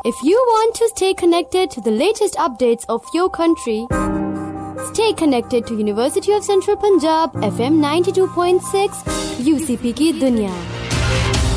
If you want to stay connected to the latest updates of your country, stay connected to University of Central Punjab FM 92.6 UCP की दुनिया।